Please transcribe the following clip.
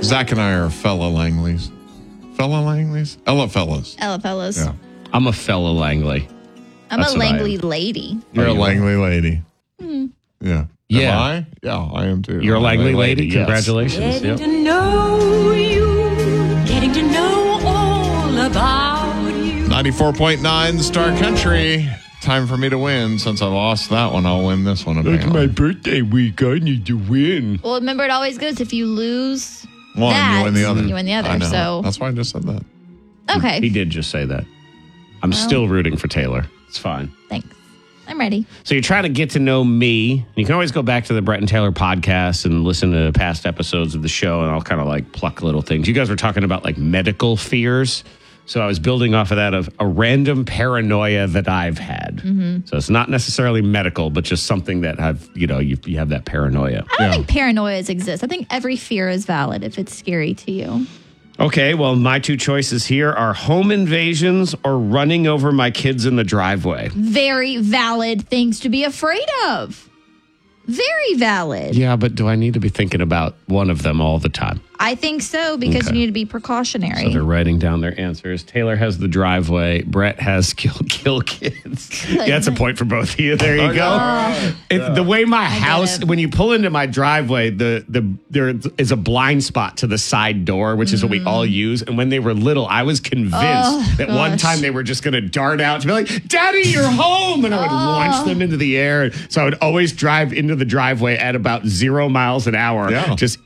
Zach and I are fella Langleys. Fella Langleys? Ella fellas. Ella fellas. Yeah. I'm a fella Langley. I'm That's a what I am. Langley lady. You're a you are. Langley lady. Yeah. Yeah. Am I? Yeah, I am too. You're a Langley lady. Yes. Congratulations. Getting Yep. to know you, getting to know all about you. 94.9 Star Country. Time for me to win. Since I lost that one, I'll win this one. Apparently. birthday week. I need to win. Well, remember, it always goes if you lose One, that, you win the other. you win the other. I know. So, That's why I just said that. okay. He did just say that. I'm still rooting for Taylor. It's fine. Thanks. I'm ready. So you're trying to get to know me. You can always go back to the Brett and Taylor podcast and listen to past episodes of the show, and I'll kind of like pluck little things. You guys were talking about like medical fears. So I was building off of that of a random paranoia that I've had. So it's not necessarily medical, but just something that I've, you have that paranoia. I don't think paranoias exist. I think every fear is valid if it's scary to you. Okay, well, my two choices here are home invasions or running over my kids in the driveway. Very valid things to be afraid of. Very valid. Yeah, but do I need to be thinking about one of them all the time? I think so, because Okay. you need to be precautionary. So they're writing down their answers. Taylor has the driveway. Brett has kill kids. Yeah, that's a point for both of you. There you go. The way my house, it. when you pull into my driveway, there is a blind spot to the side door, which is what we all use. And when they were little, I was convinced that one time they were just going to dart out to be like, "Daddy, you're home!" And I would launch them into the air. So I would always drive into the driveway at about 0 miles an hour, Yeah. just